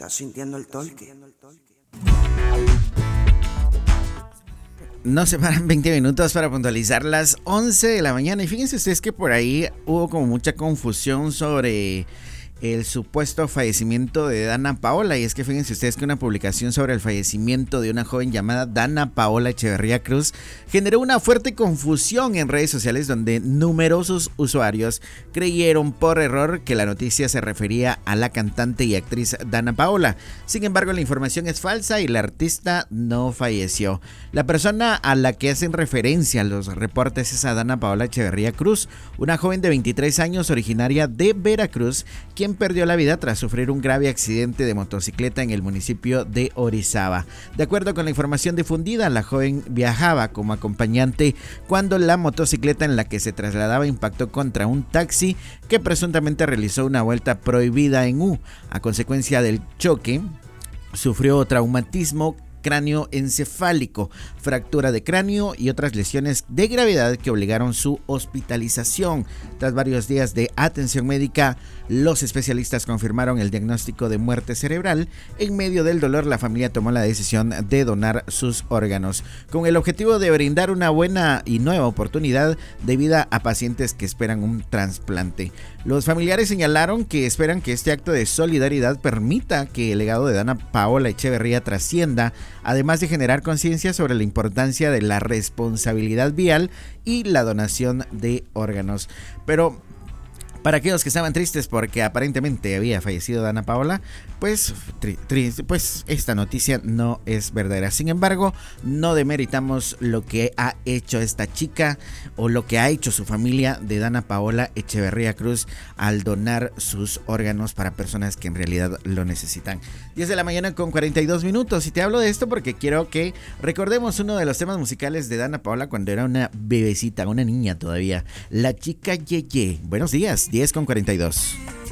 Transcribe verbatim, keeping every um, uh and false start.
¿Estás sintiendo el torque? Nos separan veinte minutos para puntualizar las once de la mañana. Y fíjense ustedes que por ahí hubo como mucha confusión sobre el supuesto fallecimiento de Dana Paola. Y es que fíjense ustedes que una publicación sobre el fallecimiento de una joven llamada Dana Paola Echeverría Cruz generó una fuerte confusión en redes sociales, donde numerosos usuarios creyeron por error que la noticia se refería a la cantante y actriz Dana Paola. Sin embargo, la información es falsa y la artista no falleció. La persona a la que hacen referencia los reportes es a Dana Paola Echeverría Cruz, una joven de veintitrés años originaria de Veracruz, quien perdió la vida tras sufrir un grave accidente de motocicleta en el municipio de Orizaba. De acuerdo con la información difundida, la joven viajaba como acompañante cuando la motocicleta en la que se trasladaba impactó contra un taxi que presuntamente realizó una vuelta prohibida en U. A consecuencia del choque, sufrió traumatismo cráneoencefálico, fractura de cráneo y otras lesiones de gravedad que obligaron su hospitalización. Tras varios días de atención médica, los especialistas confirmaron el diagnóstico de muerte cerebral. En medio del dolor, la familia tomó la decisión de donar sus órganos, con el objetivo de brindar una buena y nueva oportunidad de vida a pacientes que esperan un trasplante. Los familiares señalaron que esperan que este acto de solidaridad permita que el legado de Dana Paola Echeverría trascienda, además de generar conciencia sobre la importancia de la responsabilidad vial y la donación de órganos. Pero para aquellos que estaban tristes porque aparentemente había fallecido Dana Paola, pues, tri- tri- pues esta noticia no es verdadera. Sin embargo, no demeritamos lo que ha hecho esta chica o lo que ha hecho su familia de Dana Paola Echeverría Cruz al donar sus órganos para personas que en realidad lo necesitan. diez de la mañana con cuarenta y dos minutos, y te hablo de esto porque quiero que recordemos uno de los temas musicales de Dana Paola cuando era una bebecita, una niña todavía, La Chica Yeye. Buenos días, diez con cuarenta y dos.